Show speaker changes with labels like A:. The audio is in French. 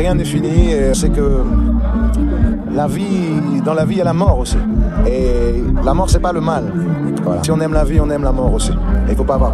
A: rien n'est fini. C'est que dans la vie, il y a la mort aussi. Et la mort, c'est pas le mal. Voilà. Si on aime la vie, on aime la mort aussi. Il ne faut pas avoir